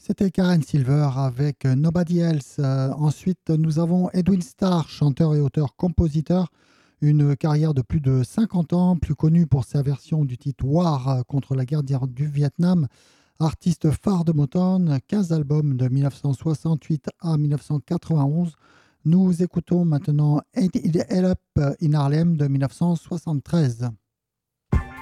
C'était Karen Silver avec Nobody Else. Ensuite, nous avons Edwin Starr, chanteur et auteur-compositeur. Une carrière de plus de 50 ans, plus connu pour sa version du titre War contre la guerre du Vietnam. Artiste phare de Motown, 15 albums de 1968 à 1991. Nous écoutons maintenant Ain't It Up in Harlem de 1973.